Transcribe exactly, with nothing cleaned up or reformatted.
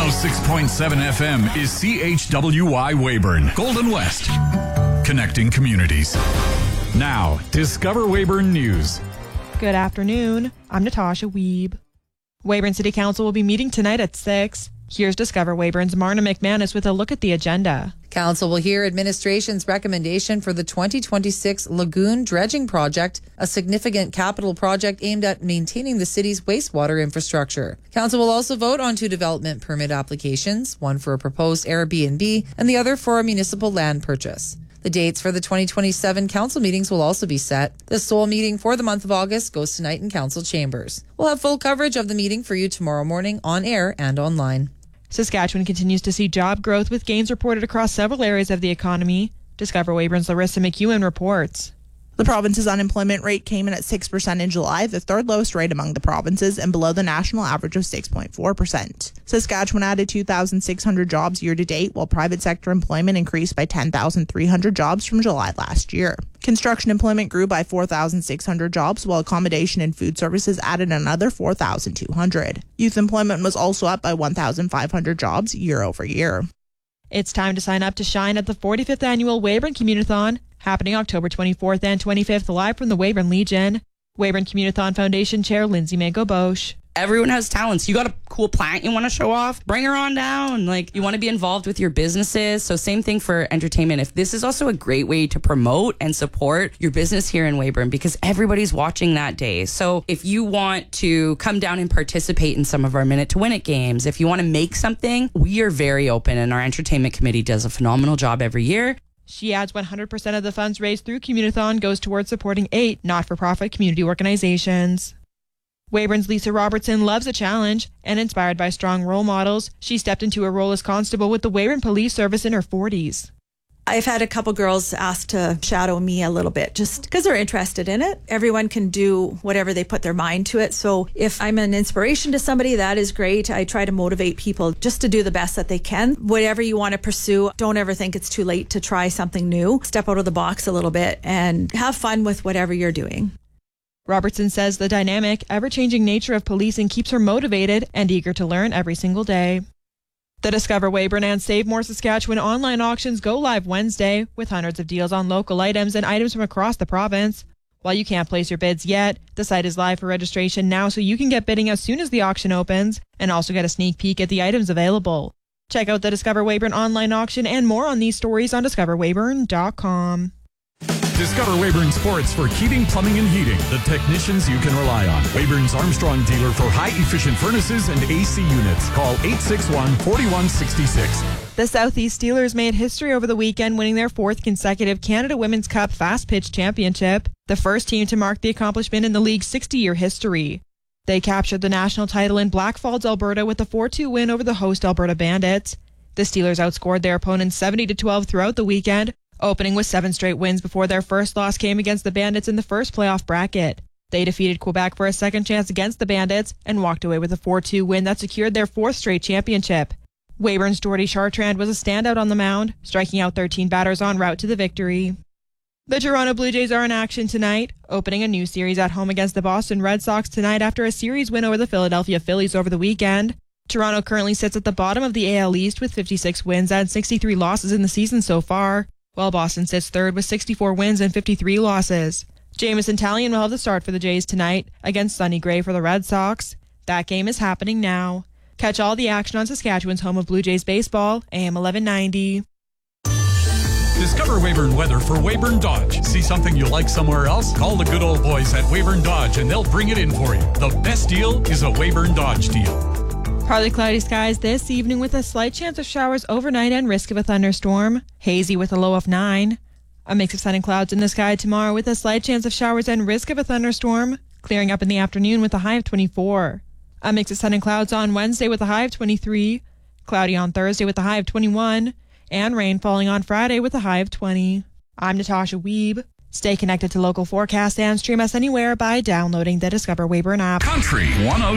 oh six point seven F M is C H W Y Weyburn, Golden West. Connecting communities. Now, Discover Weyburn News. Good afternoon. I'm Natasha Wiebe. Weyburn City Council will be meeting tonight at six. Here's Discover Weyburn's Marna McManus with a look at the agenda. Council will hear administration's recommendation for the twenty twenty-six Lagoon Dredging Project, a significant capital project aimed at maintaining the city's wastewater infrastructure. Council will also vote on two development permit applications, one for a proposed Airbnb and the other for a municipal land purchase. The dates for the twenty twenty-seven council meetings will also be set. The sole meeting for the month of August goes tonight in council chambers. We'll have full coverage of the meeting for you tomorrow morning on air and online. Saskatchewan continues to see job growth with gains reported across several areas of the economy. Discover Weyburn's Larissa McEwen reports. The province's unemployment rate came in at six percent in July, the third lowest rate among the provinces and below the national average of six point four percent. Saskatchewan added two thousand six hundred jobs year to date, while private sector employment increased by ten thousand three hundred jobs from July last year. Construction employment grew by four thousand six hundred jobs, while accommodation and food services added another four thousand two hundred. Youth employment was also up by one thousand five hundred jobs year over year. It's time to sign up to shine at the forty-fifth Annual Weyburn Communithon, happening October twenty-fourth and twenty-fifth live from the Weyburn Legion. Weyburn Communithon Foundation Chair Lindsay Mango-Bosch. Everyone has talents. You got a cool plant you want to show off? Bring her on down. Like, you want to be involved with your businesses. So same thing for entertainment. If this is also a great way to promote and support your business here in Weyburn, because everybody's watching that day. So if you want to come down and participate in some of our Minute to Win It games, if you want to make something, we are very open, and our entertainment committee does a phenomenal job every year. She adds one hundred percent of the funds raised through Communithon goes towards supporting eight not-for-profit community organizations. Weyburn's Lisa Robertson loves a challenge, and inspired by strong role models, she stepped into a role as constable with the Weyburn Police Service in her forties. I've had a couple girls ask to shadow me a little bit just because they're interested in it. Everyone can do whatever they put their mind to it. So if I'm an inspiration to somebody, that is great. I try to motivate people just to do the best that they can. Whatever you want to pursue, don't ever think it's too late to try something new. Step out of the box a little bit and have fun with whatever you're doing. Robertson says the dynamic, ever-changing nature of policing keeps her motivated and eager to learn every single day. The Discover Weyburn and Save More Saskatchewan online auctions go live Wednesday with hundreds of deals on local items and items from across the province. While you can't place your bids yet, the site is live for registration now, so you can get bidding as soon as the auction opens and also get a sneak peek at the items available. Check out the Discover Weyburn online auction and more on these stories on discover weyburn dot com. Discover Weyburn Sports for heating, plumbing, and heating. The technicians you can rely on. Weyburn's Armstrong dealer for high-efficient furnaces and A C units. Call eight six one, four one six six. The Southeast Steelers made history over the weekend, winning their fourth consecutive Canada Women's Cup Fast Pitch Championship, the first team to mark the accomplishment in the league's sixty-year history. They captured the national title in Blackfalds, Alberta, with a four two win over the host Alberta Bandits. The Steelers outscored their opponents seventy to twelve throughout the weekend, opening with seven straight wins before their first loss came against the Bandits in the first playoff bracket. They defeated Quebec for a second chance against the Bandits and walked away with a four two win that secured their fourth straight championship. Weyburn's Jordy Chartrand was a standout on the mound, striking out thirteen batters en route to the victory. The Toronto Blue Jays are in action tonight, opening a new series at home against the Boston Red Sox tonight after a series win over the Philadelphia Phillies over the weekend. Toronto currently sits at the bottom of the A L East with fifty-six wins and sixty-three losses in the season so far, while Boston sits third with sixty-four wins and fifty-three losses. Jamison Talion will have the start for the Jays tonight against Sonny Gray for the Red Sox. That game is happening now. Catch all the action on Saskatchewan's home of Blue Jays baseball, A M eleven ninety. Discover Weyburn weather for Weyburn Dodge. See something you like somewhere else? Call the good old boys at Weyburn Dodge and they'll bring it in for you. The best deal is a Weyburn Dodge deal. Partly cloudy skies this evening with a slight chance of showers overnight and risk of a thunderstorm. Hazy with a low of nine. A mix of sun and clouds in the sky tomorrow with a slight chance of showers and risk of a thunderstorm. Clearing up in the afternoon with a high of twenty-four. A mix of sun and clouds on Wednesday with a high of twenty-three. Cloudy on Thursday with a high of twenty-one. And rain falling on Friday with a high of twenty. I'm Natasha Wiebe. Stay connected to local forecasts and stream us anywhere by downloading the Discover Weyburn app. Country one oh